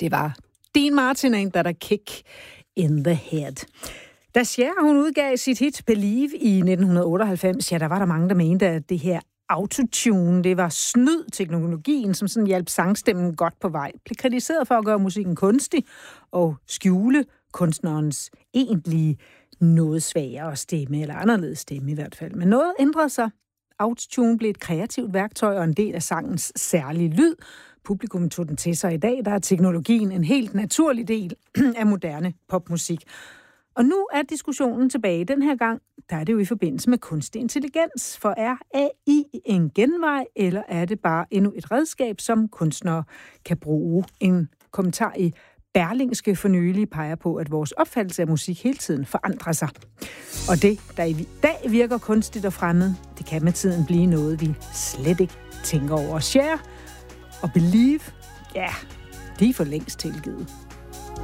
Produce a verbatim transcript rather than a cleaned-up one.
Det var Dean Martin and That a Kick in the Head. Da Cher, hun udgav sit hit Believe i nitten otteoghalvfems, ja, der var der mange, der mente, at det her autotune, det var snyd teknologien, som sådan hjalp sangstemmen godt på vej. Blev kritiseret for at gøre musikken kunstig og skjule kunstnerens egentlige noget svagere stemme, eller anderledes stemme i hvert fald. Men noget ændrede sig. Autotune blev et kreativt værktøj og en del af sangens særlige lyd. Publikum tog den til sig i dag. Der er teknologien en helt naturlig del af moderne popmusik. Og nu er diskussionen tilbage. Den her gang, der er det jo i forbindelse med kunstig intelligens. For er A I en genvej, eller er det bare endnu et redskab, som kunstnere kan bruge? En kommentar i Berlingske for nylig peger på, at vores opfattelse af musik hele tiden forandrer sig. Og det, der i dag virker kunstigt og fremmed, det kan med tiden blive noget, vi slet ikke tænker over. Cher og Believe, ja, de er for længst tilgivet.